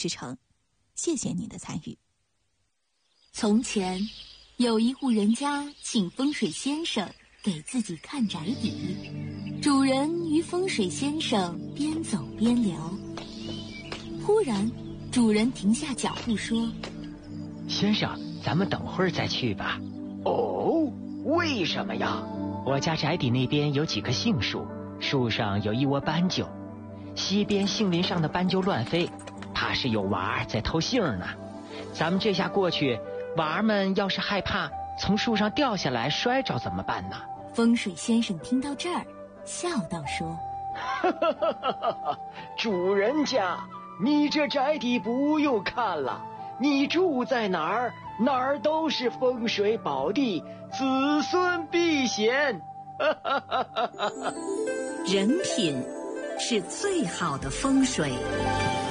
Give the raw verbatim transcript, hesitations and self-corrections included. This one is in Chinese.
事成。谢谢您的参与。 从前有一户人家请风水先生给自己看宅邸，主人与风水先生边走边聊。忽然主人停下脚步说： 先生，咱们等会儿再去吧。 哦，为什么呀？ 我家宅邸那边有几棵杏树，树上有一窝斑鸠，西边杏林上的斑鸠乱飞，怕是有娃儿在偷杏呢。咱们这下过去，娃儿们要是害怕从树上掉下来摔着怎么办呢？ 风水先生听到这儿笑道说： 主人家，你这宅邸不用看了，你住在哪儿哪儿都是风水宝地，子孙必显。 人品是最好的风水。